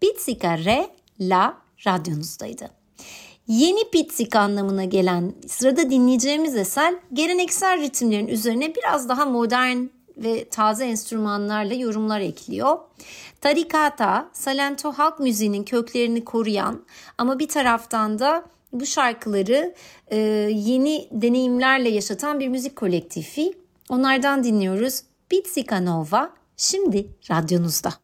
Pizzica Re La radyonuzdaydı. Yeni pizzica anlamına gelen sırada dinleyeceğimiz eser geleneksel ritimlerin üzerine biraz daha modern ve taze enstrümanlarla yorumlar ekliyor. Tarikata, Salento halk müziğinin köklerini koruyan ama bir taraftan da bu şarkıları yeni deneyimlerle yaşatan bir müzik kolektifi. Onlardan dinliyoruz. Pizzica Nova şimdi radyonuzda.